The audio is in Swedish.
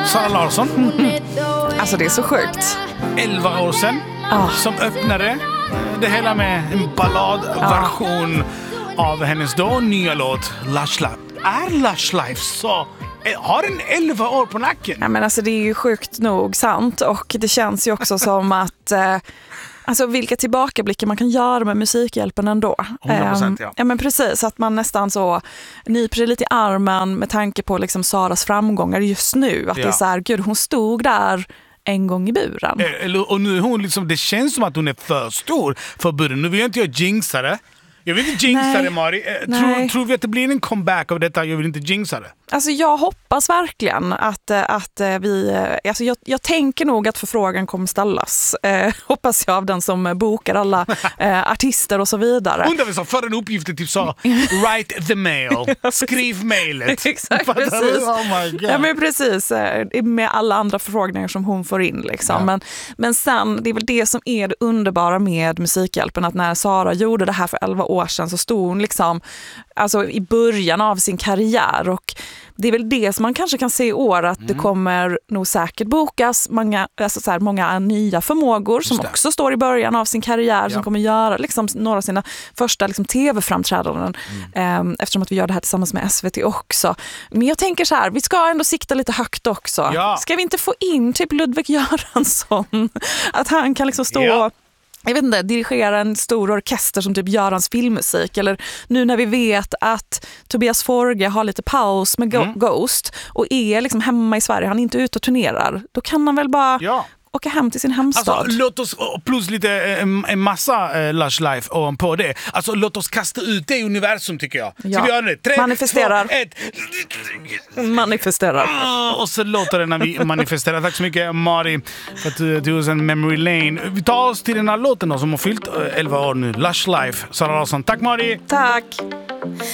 Sara Larsson. Alltså det är så sjukt. 11 år sedan som öppnade det hela med en balladversion av hennes då nya låt Lush Life. Är Lush Life så... Har den 11 år på nacken? Ja, men alltså det är ju sjukt nog sant, och det känns ju också som att alltså vilka tillbakablickar man kan göra med Musikhjälpen ändå. 100%, ja. Ja men precis, att man nästan så nyper sig lite i armen med tanke på liksom Saras framgångar just nu. Att det är så här, gud, hon stod där en gång i buren. Och nu är hon liksom, det känns som att hon är för stor för buren. Nu vill jag inte jinxa det. Jag vill inte jinxa det, Mari. Tror vi att det blir en comeback av detta? Jag vill inte jinxa det. Alltså jag hoppas verkligen att vi... Alltså jag tänker nog att förfrågan kommer ställas. Hoppas jag, av den som bokar alla artister och så vidare. Undrar vi så för en uppgift typ så write the mail. Skriv mailet. Exakt, precis. Oh my God. Ja, men precis. Med alla andra förfrågningar som hon får in. Liksom. Ja. Men sen, det är väl det som är det underbara med Musikhjälpen. Att när Sara gjorde det här för 11 år sedan så stod hon liksom, alltså, i början av sin karriär, och det är väl det som man kanske kan se i år, att det kommer nog säkert bokas många nya förmågor som också står i början av sin karriär, som kommer göra liksom några av sina första liksom tv-framträdanden, eftersom att vi gör det här tillsammans med SVT också. Men jag tänker så här, vi ska ändå sikta lite högt också. Ja. Ska vi inte få in typ Ludvig Göransson? Att han kan liksom stå... Jag vet inte, dirigera en stor orkester som typ gör hans filmmusik. Eller nu när vi vet att Tobias Forge har lite paus med Ghost och är liksom hemma i Sverige, han är inte ute och turnerar, då kan han väl bara åka hem till sin hemstad. Alltså, låt oss, plus lite en massa Lush Life på det. Alltså låt oss kasta ut det i universum, tycker jag. Ska vi göra det? 3, manifesterar. 2, 1. Manifesterar. Och så låter det när vi manifesterar. Tack så mycket, Mari, för att du tog oss en memory lane. Vi tar oss till den här låten då, som har fyllt 11 år nu. Lush Life, Sara Larsson. Tack, Mari. Tack.